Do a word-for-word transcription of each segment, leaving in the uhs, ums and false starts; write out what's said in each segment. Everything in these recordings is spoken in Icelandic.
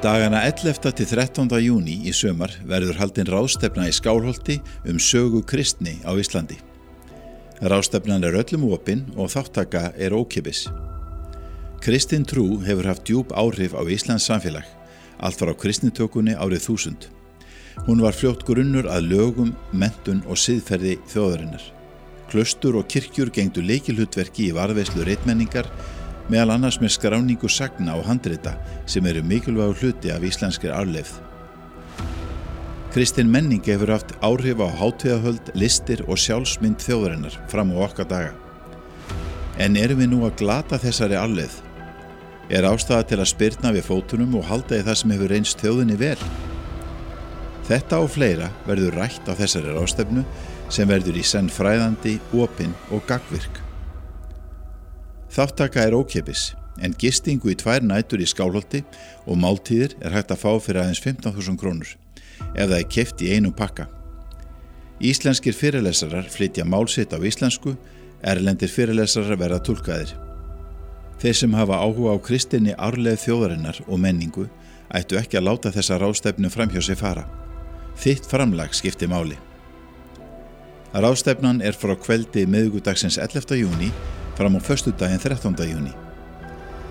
Dagana ellefta til þrettánda júní í sumar verður haldin ráðstefna í Skálholti um sögu kristni á Íslandi. Ráðstefnan er öllum opin og þáttaka er ókeypis. Kristin trú hefur haft djúp áhrif á Íslands samfélag, allt frá kristnitökunni árið þúsund. Hún var fljótt grunnur að lögum, menntun og siðferði þjóðarinnar. Klaustur og kirkjur gegndu lykilhlutverki í varðveislu ritmenningar, meðal annars með skráningu sagna og handrita sem eru mikilvægur hluti af íslenskri arfleifð. Kristin menning hefur haft áhrif á hátíðahöld, listir og sjálfsmynd þjóðarinnar fram á okkar daga. En erum við nú að glata þessari arfleifð? Er ástæða til að spyrna við fótunum og halda í það sem hefur reynst þjóðinni vel? Þetta og fleira verður rætt á þessari ráðstefnu sem verður í senn fræðandi, opin og gagnvirk. Þáttaka er ókeypis, en gistingu í tvær nætur í Skálholti og máltíðir er hægt að fá fyrir aðeins fimmtán þúsund krónur, ef það er keypt í einum pakka. Íslenskir fyrirlesarar flytja mál sitt á íslensku, erlendir fyrirlesarar verða túlkaðir. Þeir sem hafa áhuga á kristinni arfleifð þjóðarinnar og menningu ættu ekki að láta þessa ráðstefnu framhjá sig fara. Þitt framlag skiptir máli. Ráðstefnan er frá kveldi miðvikudagsins ellefta júní fram á föstudaginn þrettánda júní.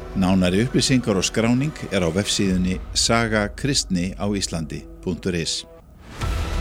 Nánari upplýsingar og skráning er á vefsíðunni sagakristni á Íslandi punktur is.